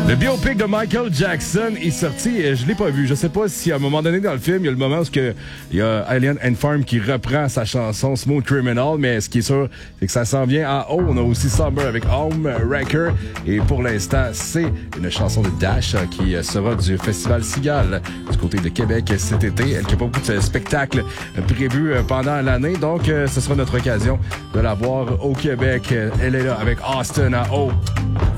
Le biopic de Michael Jackson est sorti et je l'ai pas vu. Je sais pas si à un moment donné dans le film, il y a le moment où il y a Alien and Farm qui reprend sa chanson Smooth Criminal, mais ce qui est sûr, c'est que ça s'en vient en haut. On a aussi Summer avec Home Wrecker et pour l'instant, c'est une chanson de Dash qui sera du Festival Cigale du côté de Québec cet été. Elle qui a pas beaucoup de spectacles prévus pendant l'année, donc ce sera notre occasion de la voir au Québec. Elle est là avec Austin à haut.